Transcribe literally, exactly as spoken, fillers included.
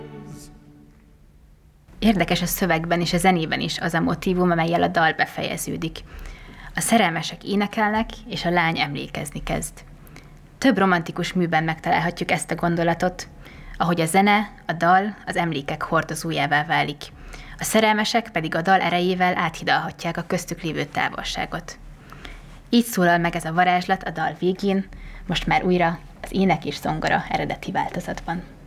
Érdekes a szövegben és a zenében is az a motívum, amellyel a dal befejeződik. A szerelmesek énekelnek, és a lány emlékezni kezd. Több romantikus műben megtalálhatjuk ezt a gondolatot, ahogy a zene, a dal az emlékek hordozójává válik. A szerelmesek pedig a dal erejével áthidalhatják a köztük lévő távolságot. Így szólal meg ez a varázslat a dal végén, most már újra az ének és zongora eredeti változatban.